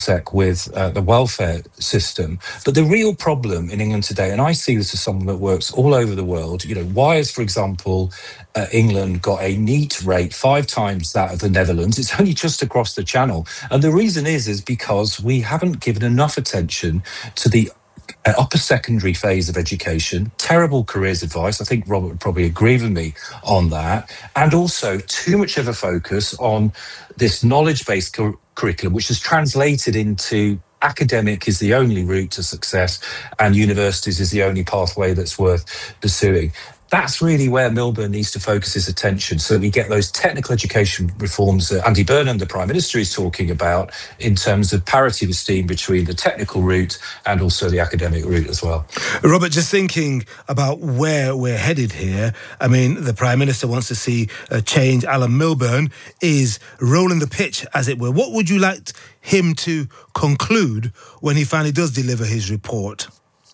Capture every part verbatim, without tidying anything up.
with uh, the welfare system. But the real problem in England today, and I see this as someone that works all over the world, you know, why has, for example, uh, England got a NEET rate five times that of the Netherlands? It's only just across the channel. And the reason is, is because we haven't given enough attention to the Uh, upper secondary phase of education, terrible careers advice. I think Robert would probably agree with me on that. And also too much of a focus on this knowledge-based cu- curriculum, which is translated into academic is the only route to success and universities is the only pathway that's worth pursuing. That's really where Milburn needs to focus his attention so that we get those technical education reforms that Andy Burnham, the Prime Minister, is talking about in terms of parity of esteem between the technical route and also the academic route as well. Robert, just thinking about where we're headed here, I mean, the Prime Minister wants to see a change. Alan Milburn is rolling the pitch, as it were. What would you like him to conclude when he finally does deliver his report?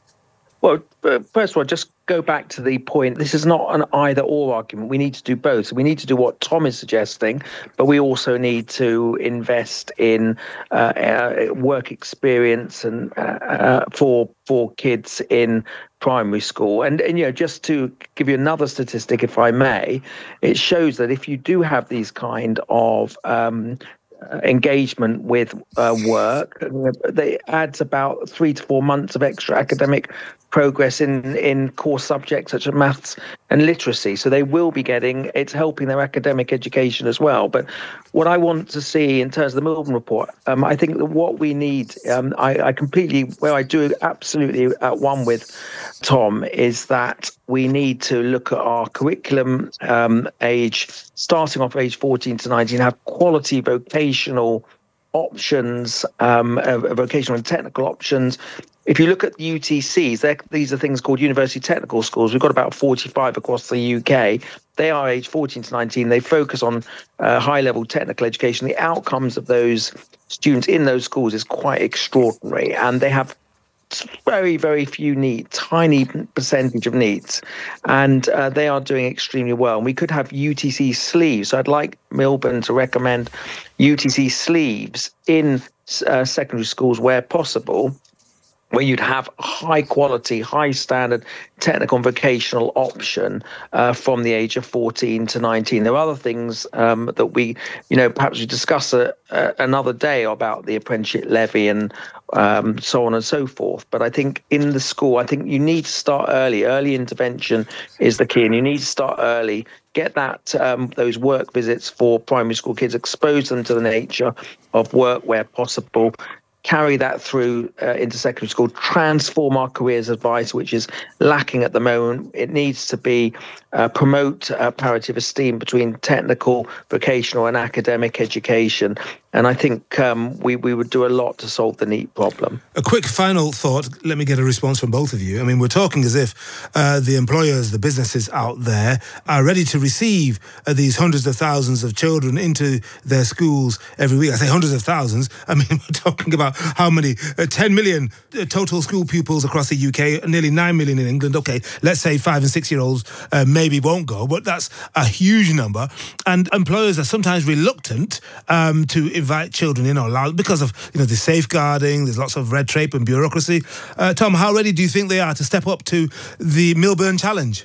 Well, uh, first of all, just go back to the point. This is not an either-or argument. We need to do both. So we need to do what Tom is suggesting, but we also need to invest in uh, uh, work experience and uh, uh, for for kids in primary school. And, and, you know, just to give you another statistic, if I may, it shows that if you do have these kind of um, Uh, engagement with uh, work, they adds about three to four months of extra academic progress in in core subjects such as maths and literacy. So they will be getting, it's helping their academic education as well. But what I want to see in terms of the Milburn report, um, I think that what we need, um, I, I completely, where I do absolutely at one with Tom, is that we need to look at our curriculum um, age, starting off age fourteen to nineteen, have quality vocational options, um, uh, vocational and technical options. If you look at U T Cs, these are things called University Technical Schools. We've got about forty-five across the U K. They are age fourteen to nineteen. They focus on uh, high-level technical education. The outcomes of those students in those schools is quite extraordinary, and they have very, very few NEET, tiny percentage of NEETs, and uh, they are doing extremely well. And we could have U T C sleeves. So I'd like Milburn to recommend U T C sleeves in uh, secondary schools where possible, where you'd have high quality, high standard technical and vocational option uh, from the age of fourteen to nineteen. There are other things um, that we, you know, perhaps we discuss a, a, another day about the apprenticeship levy and um, so on and so forth. But I think in the school, I think you need to start early. Early intervention is the key, and you need to start early. Get that um, those work visits for primary school kids, expose them to the nature of work where possible. Carry that through uh, into secondary school, transform our careers advice, which is lacking at the moment. It needs to be uh, promote uh, parity of esteem between technical, vocational and academic education. And I think um, we, we would do a lot to solve the NEET problem. A quick final thought. Let me get a response from both of you. I mean, we're talking as if uh, the employers, the businesses out there are ready to receive uh, these hundreds of thousands of children into their schools every week. I say hundreds of thousands. I mean, we're talking about how many? Uh, ten million uh, total school pupils across the U K, nearly nine million in England. Okay, let's say five and six-year-olds uh, maybe won't go, but that's a huge number. And employers are sometimes reluctant um, to invite children in or allow, because of, you know, the safeguarding, there's lots of red tape and bureaucracy. Uh, Tom, how ready do you think they are to step up to the Milburn challenge?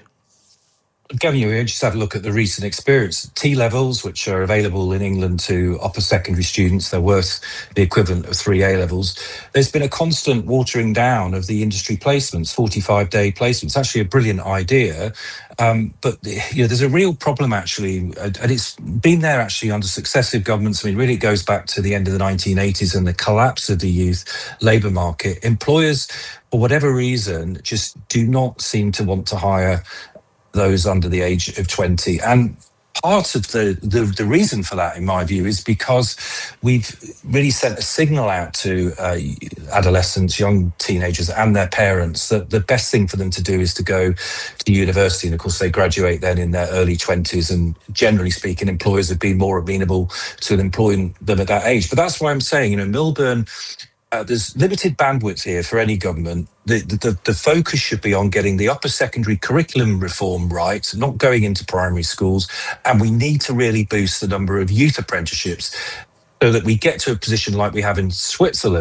Gavin, you just have a look at the recent experience. T-levels, which are available in England to upper secondary students, they're worth the equivalent of three A-levels. There's been a constant watering down of the industry placements, forty-five day placements. Actually a brilliant idea, um, but you know, there's a real problem actually, and it's been there actually under successive governments. I mean, really it goes back to the end of the nineteen eighties and the collapse of the youth labour market. Employers, for whatever reason, just do not seem to want to hire those under the age of twenty. And part of the, the, the reason for that, in my view, is because we've really sent a signal out to uh, adolescents, young teenagers and their parents that the best thing for them to do is to go to university. And of course, they graduate then in their early twenties. And generally speaking, employers have been more amenable to employing them at that age. But that's why I'm saying, you know, Milburn, Uh, there's limited bandwidth here for any government. The, the, the focus should be on getting the upper secondary curriculum reform right, not going into primary schools. And we need to really boost the number of youth apprenticeships. so that we get to a position like we have in Switzerland,